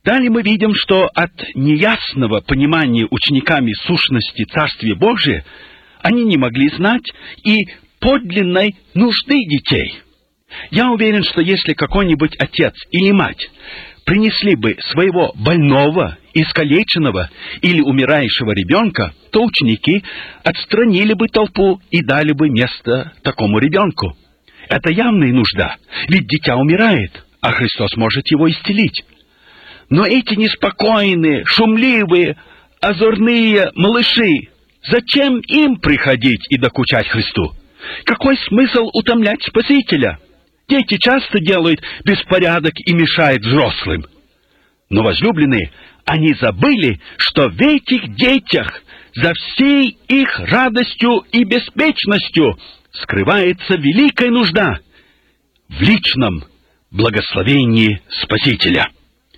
Далее мы видим, что от неясного понимания учениками сущности Царствия Божия они не могли знать и подлинной нужды детей. Я уверен, что если какой-нибудь отец или мать принесли бы своего больного, искалеченного или умирающего ребенка, то ученики отстранили бы толпу и дали бы место такому ребенку. Это явная нужда, ведь дитя умирает, а Христос может его исцелить. Но эти неспокойные, шумливые, озорные малыши, зачем им приходить и докучать Христу? Какой смысл утомлять Спасителя? Дети часто делают беспорядок и мешают взрослым. Но, возлюбленные, они забыли, что в этих детях за всей их радостью и беспечностью скрывается великая нужда в личном благословении Спасителя.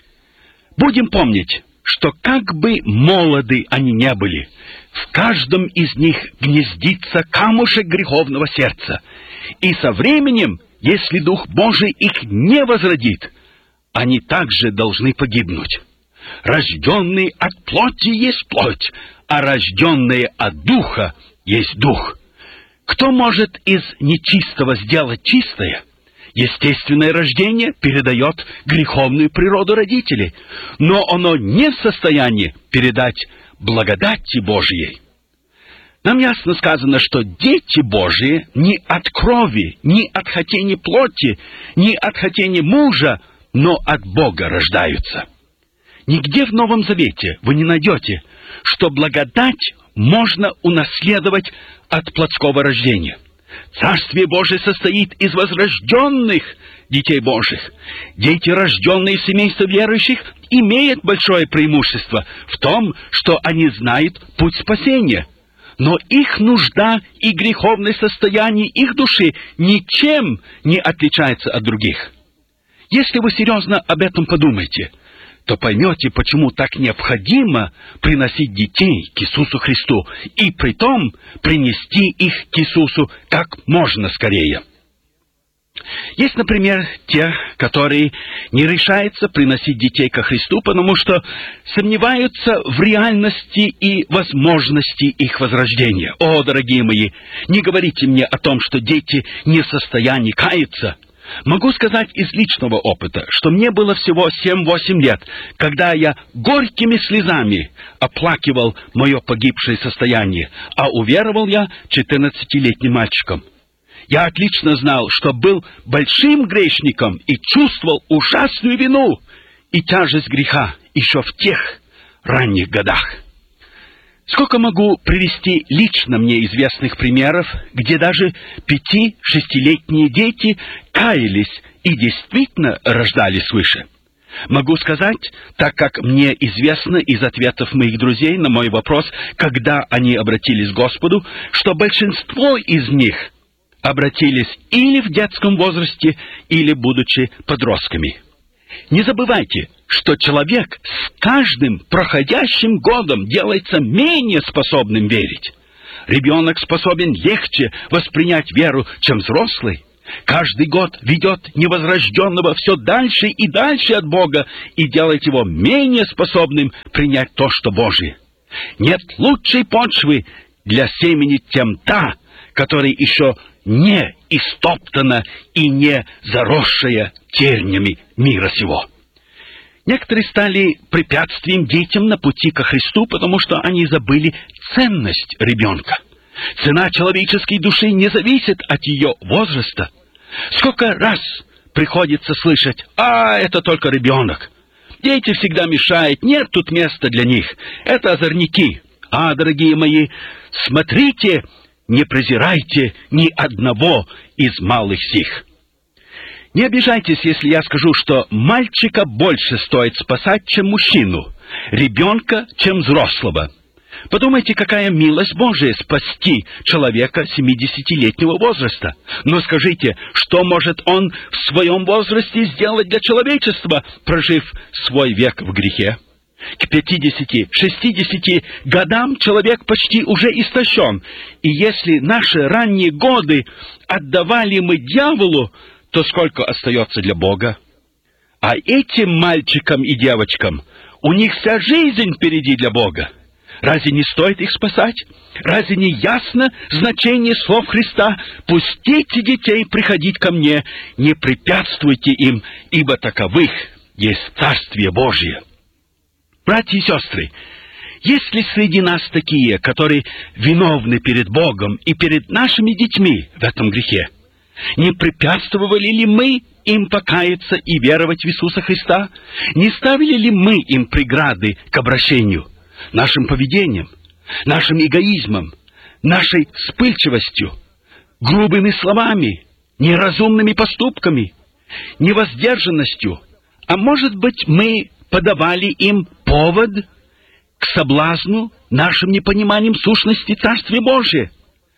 Будем помнить, что как бы молоды они не были, в каждом из них гнездится камушек греховного сердца, и со временем, если Дух Божий их не возродит, они также должны погибнуть. Рожденный от плоти есть плоть, а рожденные от Духа есть Дух. Кто может из нечистого сделать чистое? Естественное рождение передает греховную природу родителей, но оно не в состоянии передать благодати Божьей. Нам ясно сказано, что дети Божии не от крови, не от хотения плоти, не от хотения мужа, но от Бога рождаются. Нигде в Новом Завете вы не найдете, что благодать можно унаследовать от плотского рождения. Царствие Божие состоит из возрожденных детей Божьих. Дети, рожденные в семействе верующих, имеют большое преимущество в том, что они знают путь спасения. Но их нужда и греховное состояние их души ничем не отличается от других. Если вы серьезно об этом подумаете, то поймете, почему так необходимо приносить детей к Иисусу Христу, и притом принести их к Иисусу как можно скорее. Есть, например, те, которые не решаются приносить детей ко Христу, потому что сомневаются в реальности и возможности их возрождения. О, дорогие мои, не говорите мне о том, что дети не в состоянии каяться. Могу сказать из личного опыта, что мне было всего 7-8 лет, когда я горькими слезами оплакивал мое погибшее состояние, а уверовал я 14-летним мальчиком. Я отлично знал, что был большим грешником и чувствовал ужасную вину и тяжесть греха еще в тех ранних годах. Сколько могу привести лично мне известных примеров, где даже 5-6-летние дети каялись и действительно рождались свыше. Могу сказать, так как мне известно из ответов моих друзей на мой вопрос, когда они обратились к Господу, что большинство из них обратились или в детском возрасте, или будучи подростками. Не забывайте, что человек с каждым проходящим годом делается менее способным верить. Ребенок способен легче воспринять веру, чем взрослый. Каждый год ведет невозрожденного все дальше и дальше от Бога и делает его менее способным принять то, что Божие. Нет лучшей почвы для семени, чем та, которая еще не истоптана и не заросшая тернями мира сего. Некоторые стали препятствием детям на пути ко Христу, потому что они забыли ценность ребенка. Цена человеческой души не зависит от ее возраста. Сколько раз приходится слышать: «А, это только ребенок. Дети всегда мешают, нет тут места для них. Это озорники». А, дорогие мои, смотрите, не презирайте ни одного из малых сих. Не обижайтесь, если я скажу, что мальчика больше стоит спасать, чем мужчину, ребенка, чем взрослого. Подумайте, какая милость Божия спасти человека 70-летнего возраста. Но скажите, что может он в своем возрасте сделать для человечества, прожив свой век в грехе? К 50-60 годам человек почти уже истощен. И если наши ранние годы отдавали мы дьяволу, то сколько остается для Бога? А этим мальчикам и девочкам у них вся жизнь впереди для Бога. Разве не стоит их спасать? Разве не ясно значение слов Христа? «Пустите детей приходить ко мне, не препятствуйте им, ибо таковых есть Царствие Божие». Братья и сестры, есть ли среди нас такие, которые виновны перед Богом и перед нашими детьми в этом грехе? Не препятствовали ли мы им покаяться и веровать в Иисуса Христа? Не ставили ли мы им преграды к обращению? Нашим поведением, нашим эгоизмом, нашей вспыльчивостью, грубыми словами, неразумными поступками, невоздержанностью. А может быть, мы подавали им повод к соблазну нашим непониманием сущности Царствия Божия,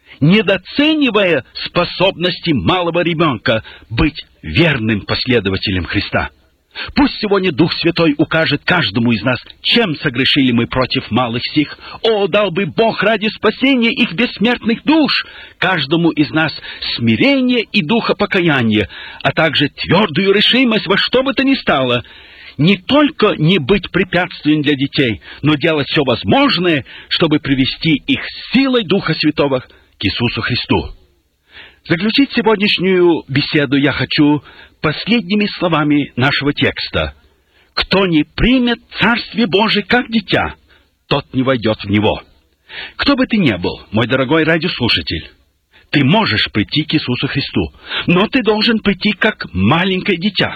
недооценивая способности малого ребенка быть верным последователем Христа. Пусть сегодня Дух Святой укажет каждому из нас, чем согрешили мы против малых сих. О, дал бы Бог ради спасения их бессмертных душ каждому из нас смирение и духа покаяния, а также твердую решимость во что бы то ни стало, не только не быть препятствием для детей, но делать все возможное, чтобы привести их силой Духа Святого к Иисусу Христу. Заключить сегодняшнюю беседу я хочу последними словами нашего текста. «Кто не примет Царствие Божие как дитя, тот не войдет в него». Кто бы ты ни был, мой дорогой радиослушатель, ты можешь прийти к Иисусу Христу, но ты должен прийти как маленькое дитя.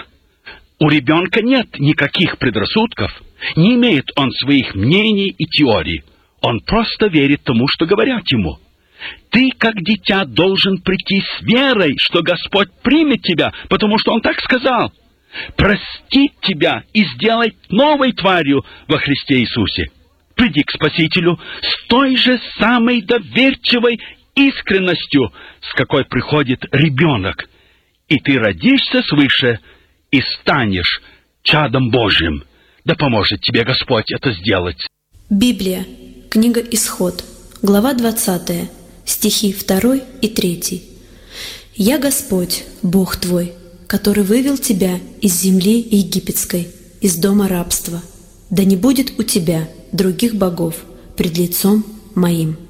У ребенка нет никаких предрассудков, не имеет он своих мнений и теорий. Он просто верит тому, что говорят ему. Ты, как дитя, должен прийти с верой, что Господь примет тебя, потому что Он так сказал. Простит тебя и сделает новой тварью во Христе Иисусе. Приди к Спасителю с той же самой доверчивой искренностью, с какой приходит ребенок. И ты родишься свыше и станешь чадом Божьим. Да поможет тебе Господь это сделать. Библия. Книга Исход. Глава 20. Стихи 2 и 3. «Я Господь, Бог твой, который вывел тебя из земли египетской, из дома рабства. Да не будет у тебя других богов пред лицом моим».